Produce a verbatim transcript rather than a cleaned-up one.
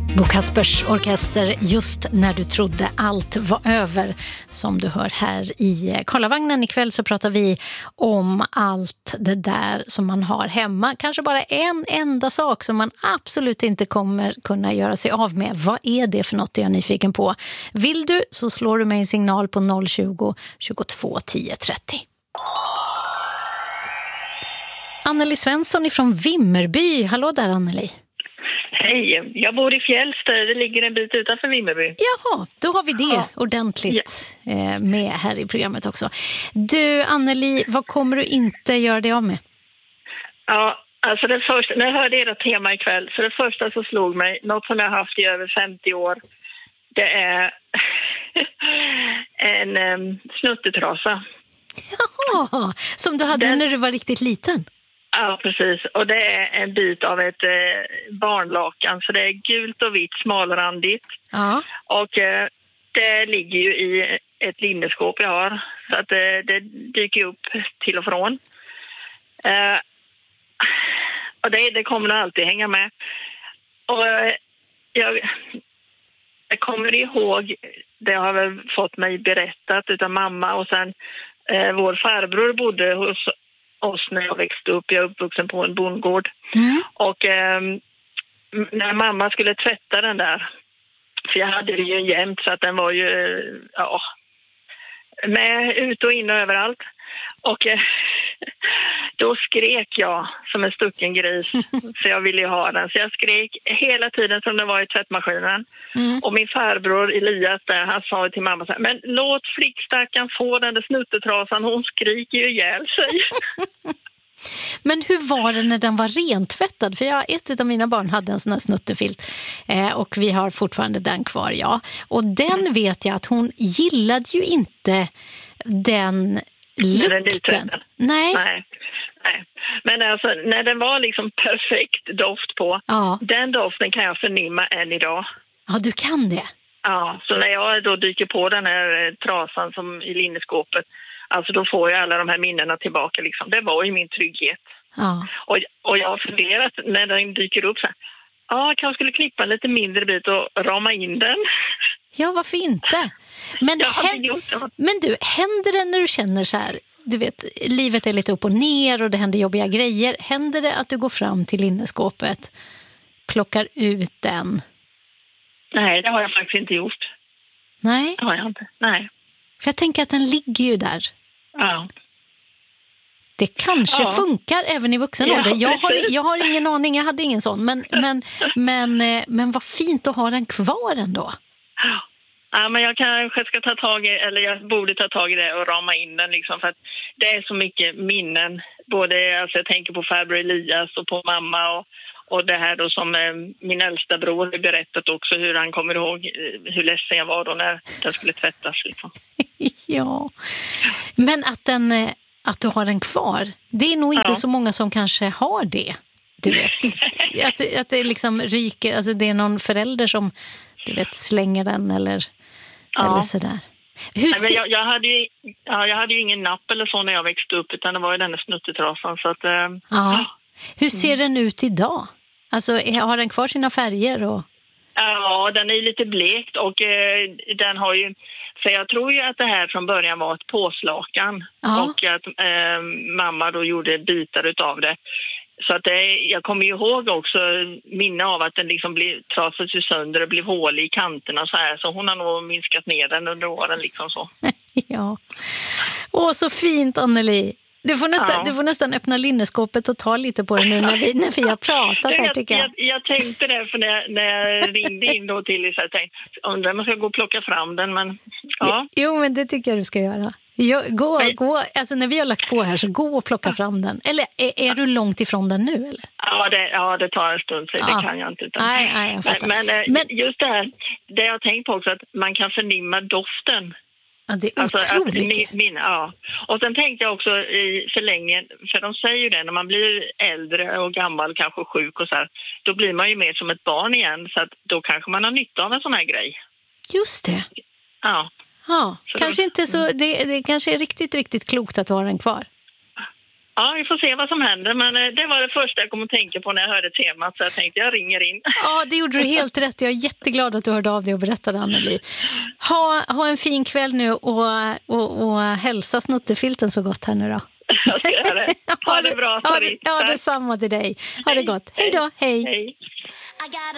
Bo Kaspers orkester, just när du trodde allt var över, som du hör här i Karlavagnen. Ikväll så pratar vi om allt det där som man har hemma. Kanske bara en enda sak som man absolut inte kommer kunna göra sig av med. Vad är det för något, jag är nyfiken på? Vill du så slår du mig en signal på noll tjugo, tjugotvå, tio, trettio. Anneli Svensson ifrån Vimmerby. Hallå där, Anneli. Hej, jag bor i Fjällstad, det ligger en bit utanför Vimmerby. Jaha, då har vi det ja. ordentligt ja. med här i programmet också. Du, Anneli, vad kommer du inte göra det av med? Ja, alltså det första, när jag hörde ert tema ikväll, så det första så slog mig, något som jag har haft i över femtio år, det är en um, snuttetrasa. Jaha, som du hade Den... när du var riktigt liten? Ja, precis. Och det är en bit av ett eh, barnlakan. Så det är gult och vitt, smalrandigt. Ja. Och eh, det ligger ju i ett linneskåp jag har. Så att eh, det dyker upp till och från. Eh, och det, det kommer alltid hänga med. Och eh, jag, jag kommer ihåg, det har väl fått mig berättat utav mamma. Och sen eh, vår farbror bodde hos oss när jag växte upp. Jag är uppvuxen på en bondgård. Mm. Och eh, när mamma skulle tvätta den där, för jag hade det ju jämt så att den var ju ja, med ut och in och överallt. Och eh, då skrek jag som en stucken gris, för jag ville ju ha den. Så jag skrek hela tiden som det var i tvättmaskinen. Mm. Och min farbror Elias där, han sa till mamma så här, men låt flickstacken få den där snuttetrasan, hon skriker ju ihjäl sig. Men hur var det när den var rentvättad? För jag, ett av mina barn hade en sån här snuttefilt eh, och vi har fortfarande den kvar, ja. Och den vet jag att hon gillade ju inte den lukten. Nej. Nej. Nej. Men alltså, när den var liksom perfekt doft på, ja. Den doften kan jag förnimma än idag. Ja, du kan det. Ja, så när jag då dyker på den här trasan som i linneskåpet, alltså då får jag alla de här minnena tillbaka liksom. Det var ju min trygghet. Ja. Och, och jag har funderat när den dyker upp så här, ja, kanske skulle klippa en lite mindre bit och rama in den. Ja, varför inte? Men, hän- men du, händer det när du känner så här, du vet, livet är lite upp och ner och det händer jobbiga grejer. Händer det att du går fram till linneskåpet, plockar ut den? Nej, det har jag faktiskt inte gjort. Nej? Det har jag inte, nej. För jag tänker att den ligger ju där. Ja. Det kanske ja. funkar även i vuxen ålder. Ja, jag, har, jag har ingen aning, jag hade ingen sån. Men, men, men, men vad fint att ha den kvar ändå. Ja, men jag kanske ska ta tag i, eller jag borde ta tag i det och rama in den liksom, för att det är så mycket minnen. Både, alltså jag tänker på farbror Elias och på mamma och, och det här då som eh, min äldsta bror har berättat också, hur han kommer ihåg eh, hur ledsen jag var då när den skulle tvättas liksom. Ja, men att, den, att du har den kvar, det är nog inte ja. så många som kanske har det, du vet. att, att det liksom ryker, alltså det är någon förälder som du vet, slänger den eller, ja. eller sådär. Hur Nej, se- men jag, jag, hade ju, ja, jag hade ju ingen napp eller så när jag växte upp, utan det var ju den där snuttetrasan. Så att, eh, ja. Hur ser mm. den ut idag? Alltså, har den kvar sina färger? Och... Ja, den är lite blekt och eh, den har ju... För jag tror ju att det här från början var ett påslakan. Ja. Och att eh, mamma då gjorde bitar utav det. Så att det, jag kommer ju ihåg också minne av att den liksom blev trasades ju sönder och blev hål i kanterna så här. Så hon har nog minskat ner den under åren liksom så. Ja. Åh, så fint, Anneli. Du får, nästan, ja. du får nästan öppna linneskåpet och ta lite på det nu när vi, när vi har pratat här, tycker jag. Jag, jag tänkte det, för när, när jag ringde in då till så jag tänkte, undrar om jag ska gå och plocka fram den, men ja. Jo, men det tycker jag du ska göra. Jo, gå, men, gå, alltså när vi har lagt på här så gå och plocka fram den. Eller är, är du långt ifrån den nu, eller? Ja, det, ja, det tar en stund, så ja. det kan jag inte. Utan. Nej, nej, jag fattar. Men, men, men just det här, det jag har tänkt på också, att man kan förnimma doften. Ja, det är otroligt. Alltså, min, ja. Och sen tänkte jag också i förlängningen, för de säger ju det, när man blir äldre och gammal, kanske sjuk och så här, då blir man ju mer som ett barn igen, så att då kanske man har nytta av en sån här grej. Just det. Ja. Ja, så kanske då, inte så, det, det kanske är riktigt, riktigt klokt att ha den kvar. Ja, vi får se vad som händer. Men det var det första jag kom att tänka på när jag hörde temat. Så jag tänkte, jag ringer in. Ja, det gjorde du helt rätt. Jag är jätteglad att du hörde av dig och berättade, Anneli. Ha, ha en fin kväll nu och, och, och hälsa snuttefilten så gott här nu då. Jag ska göra det. Ha det bra, Sarit. Ja, detsamma till dig. Ha det gott. Hej då. Hej. Hej.